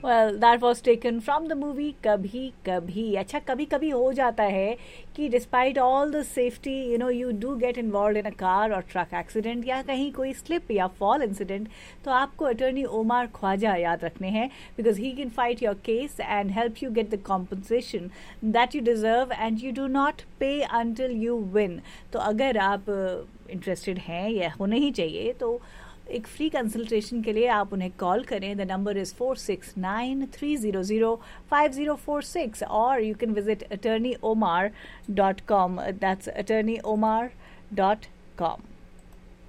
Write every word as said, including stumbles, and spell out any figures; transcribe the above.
Well, that was taken from the movie कभी कभी. अच्छा, कभी कभी हो जाता है कि despite all the safety, you know, you do get involved in a car or truck accident या कहीं कोई slip या fall incident, तो आपको अटर्नी ओमार ख्वाजा याद रखने हैं, because he can fight your case and help you get the compensation that you deserve and you do not pay until you win. तो अगर आप इंटरेस्टेड हैं या होने ही चाहिए तो एक फ्री कंसल्टेशन के लिए आप उन्हें कॉल करें. The number is four six nine three zero zero five zero four six और you can visit attorney OMR dot com. That's attorney OMR dot com.